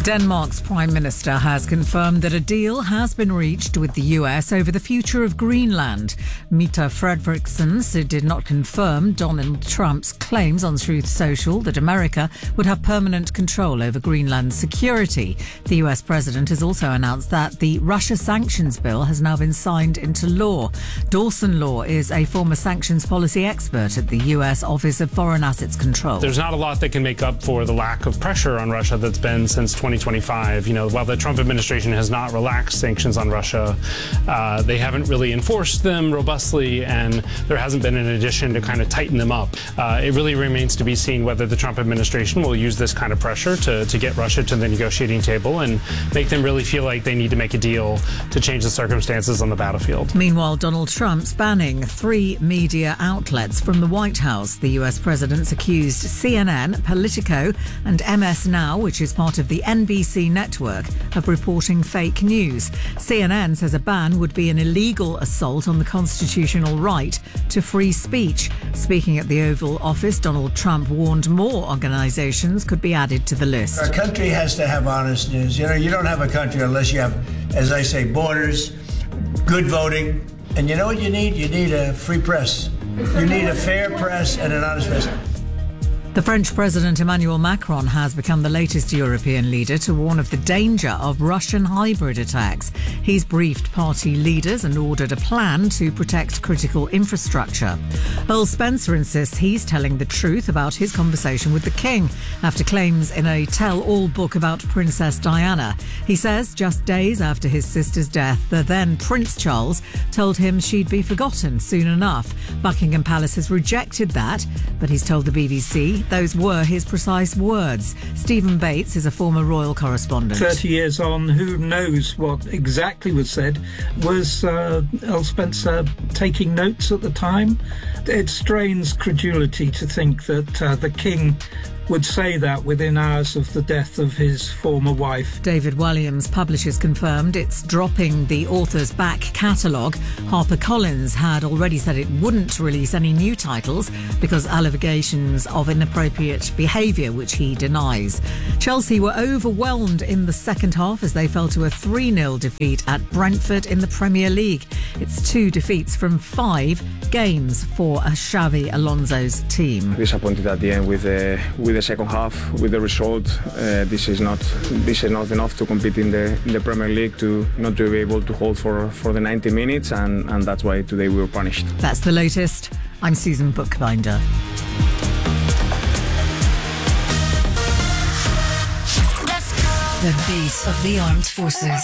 Denmark's Prime Minister has confirmed that a deal has been reached with the US over the future of Greenland. Mette Frederiksen did not confirm Donald Trump's claims on Truth Social that America would have permanent control over Greenland's security. The US president has also announced that the Russia sanctions bill has now been signed into law. Dawson Law is a former sanctions policy expert at the US Office of Foreign Assets Control. There's not a lot that can make up for the lack of pressure on Russia that's been since 2025. While the Trump administration has not relaxed sanctions on Russia, they haven't really enforced them robustly, and there hasn't been an addition to kind of tighten them up. It really remains to be seen whether the Trump administration will use this kind of pressure to get Russia to the negotiating table and make them really feel like they need to make a deal to change the circumstances on the battlefield. Meanwhile, Donald Trump's banning 3 media outlets from the White House. The US president's accused CNN, Politico, and MS Now, which is part of the NBC network, of reporting fake news. CNN says a ban would be an illegal assault on the constitutional right to free speech. Speaking at the Oval Office, Donald Trump warned more organizations could be added to the list. Our country has to have honest news. You don't have a country unless you have, as I say, borders, good voting. And you know what you need? You need a free press. You need a fair press and an honest press. The French President Emmanuel Macron has become the latest European leader to warn of the danger of Russian hybrid attacks. He's briefed party leaders and ordered a plan to protect critical infrastructure. Earl Spencer insists he's telling the truth about his conversation with the King after claims in a tell-all book about Princess Diana. He says just days after his sister's death, the then Prince Charles told him she'd be forgotten soon enough. Buckingham Palace has rejected that, but he's told the BBC those were his precise words. Stephen Bates is a former royal correspondent. 30 years on, who knows what exactly was said? Was Earl Spencer taking notes at the time? It strains credulity to think that the King would say that within hours of the death of his former wife. David Walliams Publishers confirmed it's dropping the author's back catalogue. HarperCollins had already said it wouldn't release any new titles because allegations of inappropriate behaviour, which he denies. Chelsea were overwhelmed in the second half as they fell to a 3-0 defeat at Brentford in the Premier League. It's 2 defeats from 5 games for Xabi Alonso's team. Disappointed at the end with the second half, with the result. This is not enough to compete in the Premier League, to not to be able to hold for the 90 minutes, and that's why today we were punished. That's the latest. I'm Susan Bookbinder. The beat of the armed forces.